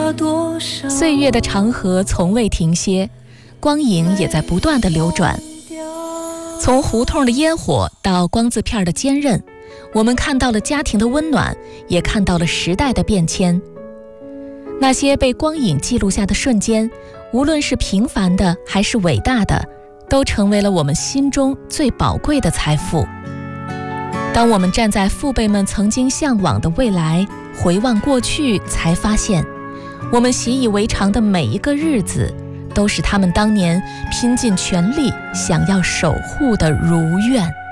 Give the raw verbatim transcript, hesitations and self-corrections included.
岁月的长河从未停歇，光影也在不断的流转。从胡同的烟火到光字片的坚韧，我们看到了家庭的温暖，也看到了时代的变迁。那些被光影记录下的瞬间，无论是平凡的还是伟大的，都成为了我们心中最宝贵的财富。当我们站在父辈们曾经向往的未来，回望过去，才发现我们习以为常的每一个日子，都是他们当年拼尽全力想要守护的如愿。